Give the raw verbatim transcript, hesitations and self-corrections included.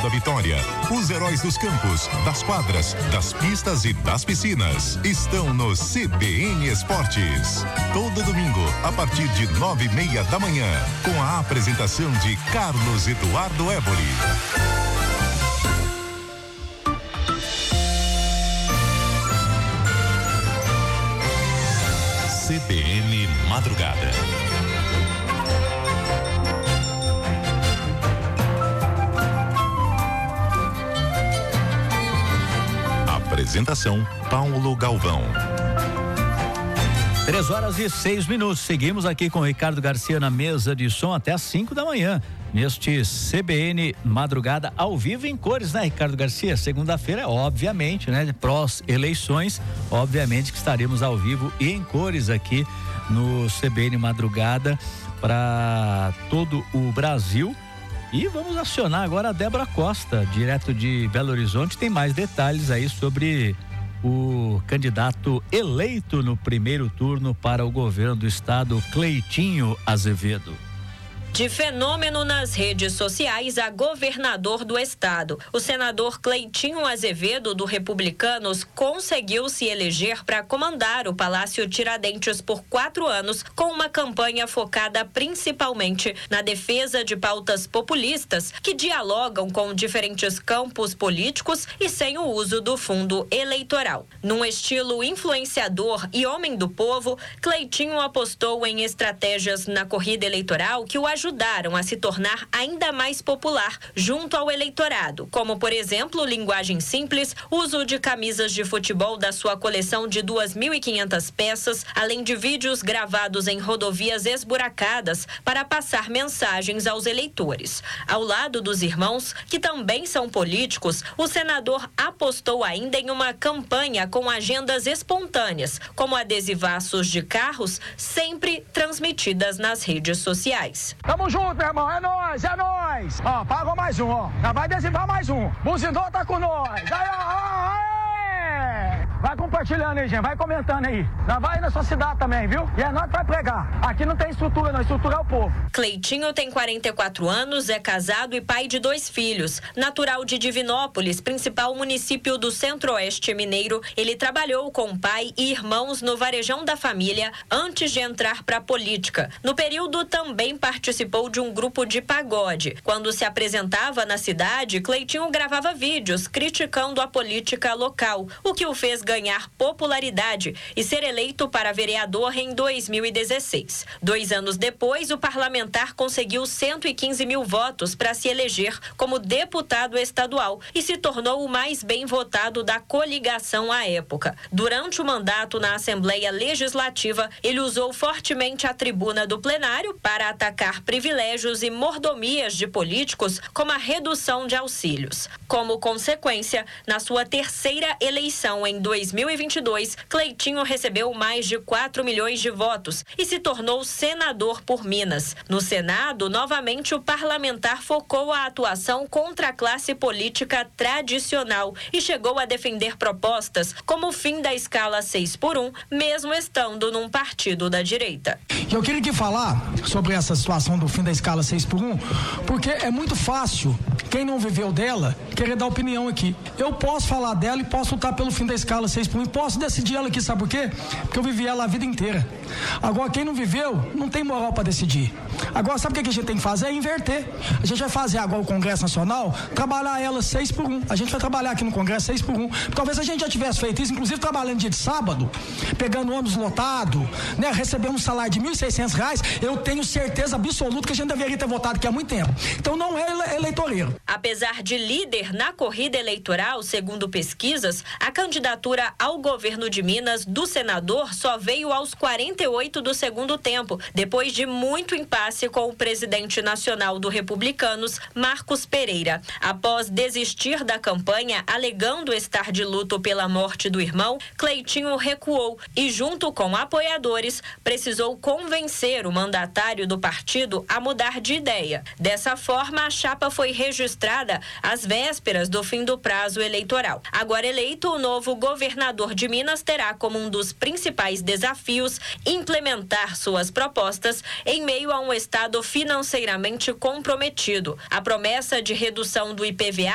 da vitória. Os heróis dos campos, das quadras, das pistas e das piscinas estão no C B N Esportes. Todo domingo, a partir de nove e meia da manhã, com a apresentação de Carlos Eduardo Éboli. C B N Madrugada. Apresentação Paulo Galvão. Três horas e seis minutos. Seguimos aqui com o Ricardo Garcia na mesa de som até às cinco da manhã. Neste C B N Madrugada ao vivo em cores, né, Ricardo Garcia? Segunda-feira, obviamente, né? Prós-eleições, obviamente que estaremos ao vivo e em cores aqui no C B N Madrugada para todo o Brasil. E vamos acionar agora a Débora Costa, direto de Belo Horizonte. Tem mais detalhes aí sobre o candidato eleito no primeiro turno para o governo do estado, Cleitinho Azevedo. De fenômeno nas redes sociais a governador do estado, o senador Cleitinho Azevedo, do Republicanos, conseguiu se eleger para comandar o Palácio Tiradentes por quatro anos, com uma campanha focada principalmente na defesa de pautas populistas que dialogam com diferentes campos políticos e sem o uso do fundo eleitoral. Num estilo influenciador e homem do povo, Cleitinho apostou em estratégias na corrida eleitoral que o ajudaram a se tornar ainda mais popular junto ao eleitorado, como, por exemplo, linguagem simples, uso de camisas de futebol da sua coleção de duas mil e quinhentas peças, além de vídeos gravados em rodovias esburacadas para passar mensagens aos eleitores. Ao lado dos irmãos, que também são políticos, o senador apostou ainda em uma campanha com agendas espontâneas, como adesivaços de carros, sempre transmitidas nas redes sociais. Tamo junto, meu irmão, é nóis, é nóis. Ó, pagou mais um, ó. Já vai adesivar mais um. Buzinou tá com nós. Aí, ó, ó, ó. Vai compartilhando aí, gente, vai comentando aí. Já vai na sua cidade também, viu? E é nós que vai pregar. Aqui não tem estrutura, não, estrutura é o povo. Cleitinho tem quarenta e quatro anos, é casado e pai de dois filhos. Natural de Divinópolis, principal município do Centro-Oeste mineiro, ele trabalhou com pai e irmãos no Varejão da Família antes de entrar para a política. No período também participou de um grupo de pagode. Quando se apresentava na cidade, Cleitinho gravava vídeos criticando a política local, o que o fez ganhar popularidade e ser eleito para vereador em dois mil e dezesseis. Dois anos depois, o parlamentar conseguiu cento e quinze mil votos para se eleger como deputado estadual e se tornou o mais bem votado da coligação à época. Durante o mandato na Assembleia Legislativa, ele usou fortemente a tribuna do plenário para atacar privilégios e mordomias de políticos, como a redução de auxílios. Como consequência, na sua terceira eleição em dois mil e vinte e dois, Cleitinho recebeu mais de quatro milhões de votos e se tornou senador por Minas. No Senado, novamente o parlamentar focou a atuação contra a classe política tradicional e chegou a defender propostas como o fim da escala seis por um, mesmo estando num partido da direita. Eu queria aqui falar sobre essa situação do fim da escala seis por um, porque é muito fácil, quem não viveu dela, querer dar opinião aqui. Eu posso falar dela e posso lutar pelo fim da escala seis por um e posso decidir ela aqui, sabe por quê? Porque eu vivi ela a vida inteira. Agora, quem não viveu, não tem moral para decidir. Agora, sabe o que a gente tem que fazer? É inverter. A gente vai fazer agora o Congresso Nacional, trabalhar ela seis por um. A gente vai trabalhar aqui no Congresso seis por um. Talvez a gente já tivesse feito isso, inclusive trabalhando dia de sábado, pegando ônibus lotado, né? Recebendo um salário de mil e seiscentos reais, eu tenho certeza absoluta que a gente deveria ter votado aqui há muito tempo. Então não é ele- eleitoreiro. Apesar de líder na corrida eleitoral, segundo pesquisas, a candidatura ao governo de Minas do senador só veio aos quarenta e oito do segundo tempo, depois de muito impasse com o presidente nacional do Republicanos, Marcos Pereira. Após desistir da campanha, alegando estar de luto pela morte do irmão, Cleitinho recuou e, junto com apoiadores, precisou convencer o mandatário do partido a mudar de ideia. Dessa forma, a chapa foi registrada às vésperas do fim do prazo eleitoral. Agora eleito, o novo governador de Minas terá como um dos principais desafios implementar suas propostas em meio a um estado financeiramente comprometido. A promessa de redução do I P V A